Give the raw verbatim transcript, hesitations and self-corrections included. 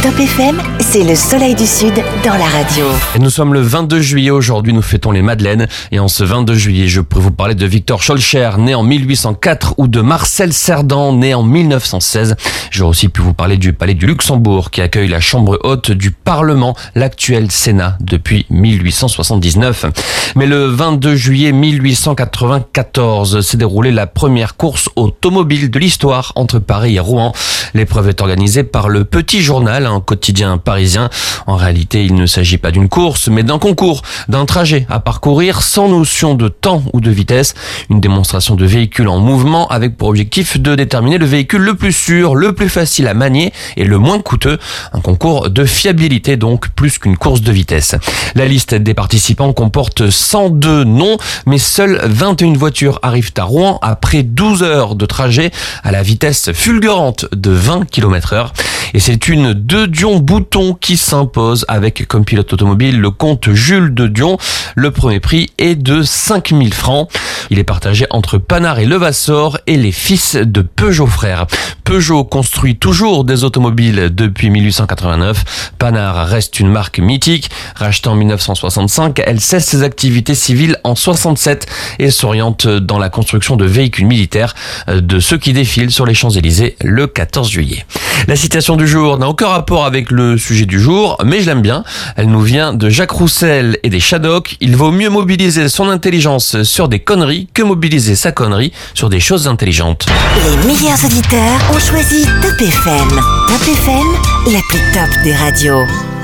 Top F M, c'est le soleil du Sud dans la radio. Et nous sommes le vingt-deux juillet aujourd'hui, nous fêtons les Madeleines. Et en ce vingt-deux juillet, je pourrais vous parler de Victor Schœlcher, né en mille huit cent quatre, ou de Marcel Cerdan, né en mille neuf cent seize. J'aurais aussi pu vous parler du Palais du Luxembourg, qui accueille la chambre haute du Parlement, l'actuel Sénat, depuis mille huit cent soixante-dix-neuf. Mais le vingt-deux juillet mille huit cent quatre-vingt-quatorze s'est déroulée la première course automobile de l'histoire entre Paris et Rouen. L'épreuve est organisée par le Petit Journal, un quotidien parisien. En réalité, il ne s'agit pas d'une course, mais d'un concours, d'un trajet à parcourir sans notion de temps ou de vitesse. Une démonstration de véhicule en mouvement avec pour objectif de déterminer le véhicule le plus sûr, le plus facile à manier et le moins coûteux. Un concours de fiabilité donc, plus qu'une course de vitesse. La liste des participants comporte cent deux noms, mais seules vingt et une voitures arrivent à Rouen après douze heures de trajet à la vitesse fulgurante de vingt kilomètres heure. Et c'est une de Dion Bouton qui s'impose avec comme pilote automobile le comte Jules de Dion. Le premier prix est de cinq mille francs. Il est partagé entre Panard et Levasseur et les fils de Peugeot frères. Peugeot construit toujours des automobiles depuis mille huit cent quatre-vingt-neuf. Panard reste une marque mythique. Rachetée en mille neuf cent soixante-cinq, elle cesse ses activités civiles en soixante-sept et s'oriente dans la construction de véhicules militaires, de ceux qui défilent sur les Champs-Élysées le quatorze juillet. La citation du jour n'a aucun rapport avec le sujet du jour, mais je l'aime bien. Elle nous vient de Jacques Roussel et des Shadocks. Il vaut mieux mobiliser son intelligence sur des conneries que mobiliser sa connerie sur des choses intelligentes. Les meilleurs auditeurs ont choisi Top F M. Top F M, l'appli top des radios.